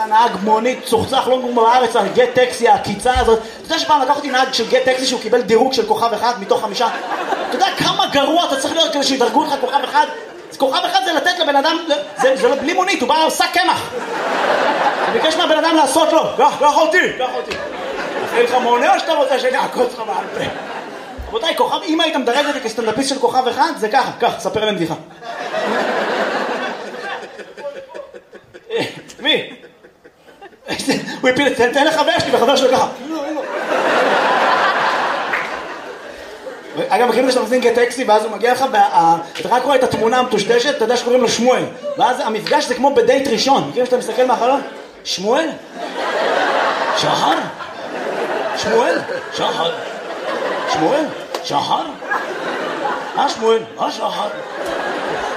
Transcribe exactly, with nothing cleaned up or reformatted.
נהג מונית צוחצח לא כמו בארץ, הגט טקסי, הקיצה הזאת. אתה יודע שפעם לקח אותי נהג של גט טקסי שהוא קיבל דירוג של כוכב אחד מתוך חמישה? אתה יודע כמה גרוע אתה צריך להיות כדי שידרגו לך כוכב אחד? כוכב אחד זה לתת לבן אדם, זה, זה לא בלי מונית, הוא בא עושה קמח. אני ביקש מהבן אדם לעשות לו, קח, קח אותי, קח אותי. אחרי לך מונה או שאתה רוצה שאני אעקוץ לך בעל פה? רבותיי, כוכב, אם היית מדרג אותי כסטנדאפיסט של כוכב אחד, זה ככה, קח, ספר להם בדיחה. מי? הוא הפיל, תן לחבר שלי וחבר שלו ככה. אגב, מכירים את זה שאתה מזין גט טקסי ואז הוא מגיע לך, אתה רק רואה את התמונה המטושטשת, אתה יודע שקוראים לו שמואל, ואז המפגש זה כמו בדייט ראשון. מכירים שאתה מסתכל מהחלון? שמואל? שחר? שמואל? שחר? שמואל? שחר? אה שמואל? אה שחר?